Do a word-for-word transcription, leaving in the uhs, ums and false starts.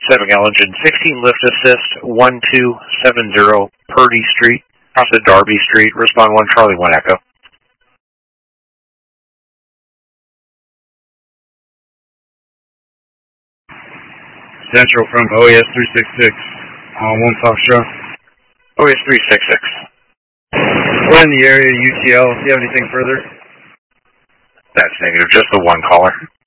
seven gallon engine, sixteen lift assist, one two seven zero Purdy Street, off of Darby Street, respond one Charlie one Echo. Central from O E S three six six, on one Foxtrot. O E S three six six. We're in the area, U T L. Do you have anything further? That's negative, just the one caller.